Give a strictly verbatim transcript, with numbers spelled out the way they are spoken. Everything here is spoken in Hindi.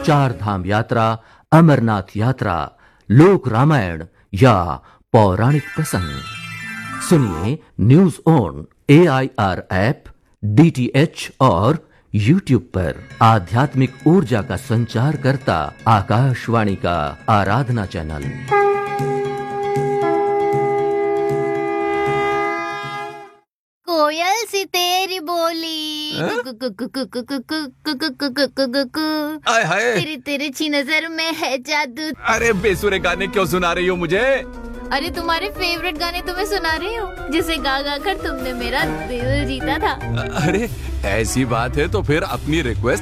चार धाम यात्रा, अमरनाथ यात्रा, लोक रामायण या पौराणिक प्रसंग सुनिए news on A I R app, D T H और यूट्यूब पर। आध्यात्मिक ऊर्जा का संचार करता आकाशवाणी का आराधना चैनल। कोयल सी तेरी बोली, आय हाय, तेरी तिरछी नजर में है जादू। अरे बेसुरे गाने क्यों सुना रही हो मुझे? अरे तुम्हारे फेवरेट गाने तुम्हें सुना रही हूँ, जिसे गा गा कर तुमने मेरा दिल जीता था। अरे ऐसी बात है तो फिर अपनी रिक्वेस्ट